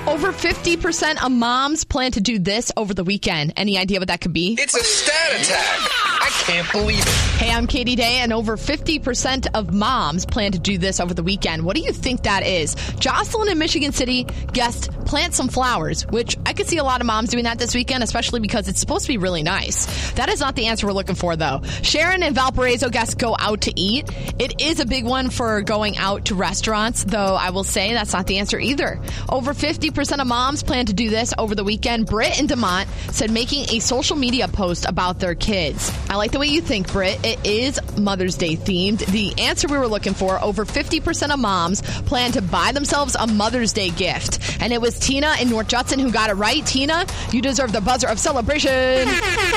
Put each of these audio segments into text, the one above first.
Over 50% of moms plan to do this over the weekend. Any idea what that could be? It's a stat attack. I can't believe it. Hey, I'm Katie Day, and over 50% of moms plan to do this over the weekend. What do you think that is? Jocelyn in Michigan City guessed plant some flowers, which I could see a lot of moms doing that this weekend, especially because it's supposed to be really nice. That is not the answer we're looking for, though. Sharon in Valparaiso guessed go out to eat. It is a big one for going out to restaurants, though I will say that's not the answer either. Over 50% of moms plan to do this over the weekend. Britt in DeMont said making a social media post about their kids. I like the way you think, Britt. It is Mother's Day themed. The answer we were looking for, over 50% of moms plan to buy themselves a Mother's Day gift. And it was Tina in North Judson who got it right. Tina, you deserve the buzzer of celebration.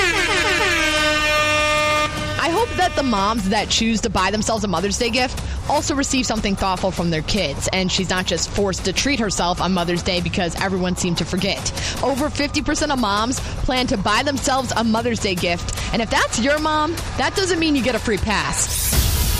I hope that the moms that choose to buy themselves a Mother's Day gift also receive something thoughtful from their kids, and she's not just forced to treat herself on Mother's Day because everyone seemed to forget. Over 50% of moms plan to buy themselves a Mother's Day gift, and if that's your mom, that doesn't mean you get a free pass.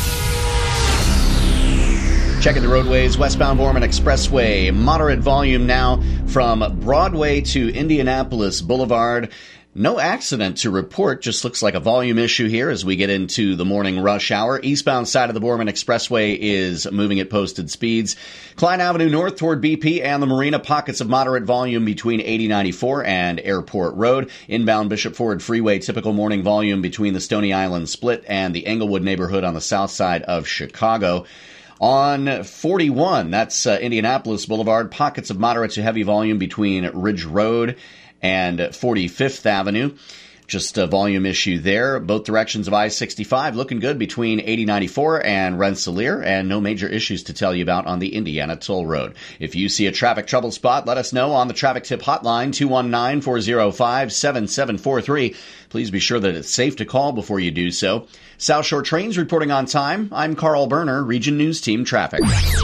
Checking the roadways, westbound Borman Expressway, moderate volume now from Broadway to Indianapolis Boulevard. No accident to report, just looks like a volume issue here as we get into the morning rush hour. Eastbound side of the Borman Expressway is moving at posted speeds. Klein Avenue North toward BP and the Marina, pockets of moderate volume between 8094 and Airport Road. Inbound Bishop Ford Freeway, typical morning volume between the Stony Island Split and the Englewood neighborhood on the south side of Chicago. On 41, that's Indianapolis Boulevard, pockets of moderate to heavy volume between Ridge Road and 45th Avenue. Just a volume issue there. Both directions of I-65 looking good between 8094 and Rensselaer, and no major issues to tell you about on the Indiana Toll Road. If you see a traffic trouble spot, let us know on the Traffic Tip Hotline, 219-405-7743. Please be sure that it's safe to call before you do so. South Shore Trains reporting on time. I'm Carl Berner, Region News Team Traffic.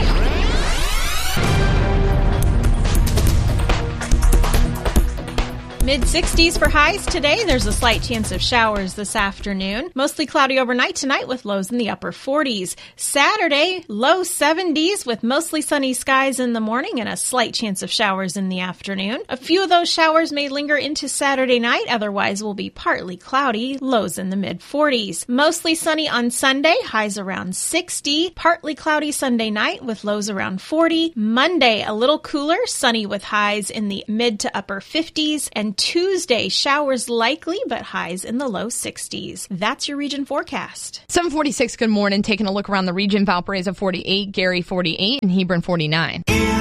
Mid-60s for highs today. There's a slight chance of showers this afternoon. Mostly cloudy overnight tonight with lows in the upper 40s. Saturday, low 70s with mostly sunny skies in the morning and a slight chance of showers in the afternoon. A few of those showers may linger into Saturday night. Otherwise, will be partly cloudy, lows in the mid-40s. Mostly sunny on Sunday, highs around 60. Partly cloudy Sunday night with lows around 40. Monday, a little cooler, sunny with highs in the mid to upper 50s. And Tuesday, showers likely, but highs in the low 60s. That's your region forecast. 746, good morning. Taking a look around the region. Valparaiso 48, Gary 48, and Hebron 49.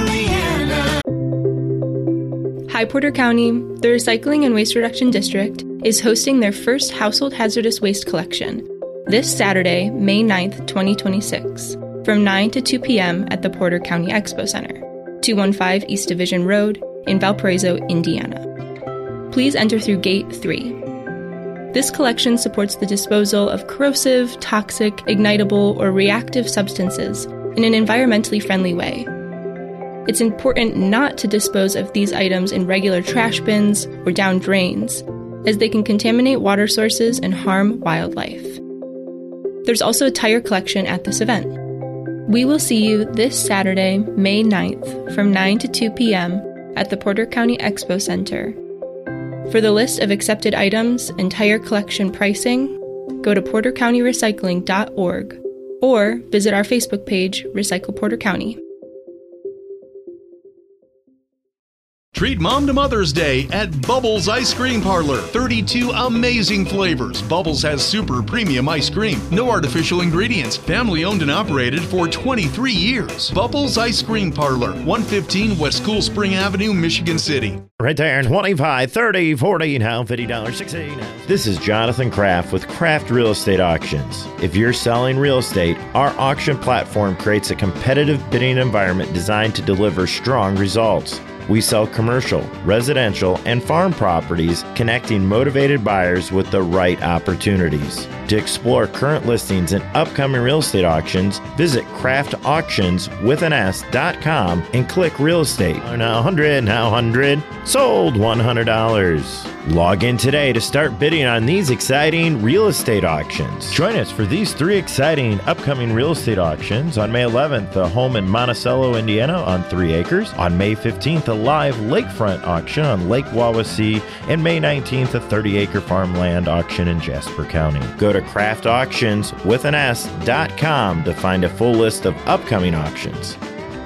Hi Porter County, the Recycling and Waste Reduction District is hosting their first household hazardous waste collection this Saturday, May 9th, 2026, from 9 to 2 p.m. at the Porter County Expo Center, 215 East Division Road in Valparaiso, Indiana. Please enter through Gate 3. This collection supports the disposal of corrosive, toxic, ignitable, or reactive substances in an environmentally friendly way. It's important not to dispose of these items in regular trash bins or down drains, as they can contaminate water sources and harm wildlife. There's also a tire collection at this event. We will see you this Saturday, May 9th, from 9 to 2 p.m. at the Porter County Expo Center. For the list of accepted items and tire collection pricing, go to portercountyrecycling.org or visit our Facebook page, Recycle Porter County. Treat Mom to Mother's Day at Bubbles Ice Cream Parlor. 32 amazing flavors. Bubbles has super premium ice cream. No artificial ingredients. Family owned and operated for 23 years. Bubbles Ice Cream Parlor, 115 West Cool Spring Avenue, Michigan City. Right there, 25, 30, 40, now $50, 60. This is Jonathan Kraft with Kraft Real Estate Auctions. If you're selling real estate, our auction platform creates a competitive bidding environment designed to deliver strong results. We sell commercial, residential, and farm properties, connecting motivated buyers with the right opportunities. To explore current listings and upcoming real estate auctions, visit craftauctions.com and click real estate. Now 100, sold $100. Log in today to start bidding on these exciting real estate auctions. Join us for these 3 exciting upcoming real estate auctions. On May 11th, a home in Monticello, Indiana on 3 acres. On May 15th, a live lakefront auction on Lake Wawasee. And May 19th, a 30-acre farmland auction in Jasper County. Go to craftauctionswithanscom to find a full list of upcoming auctions.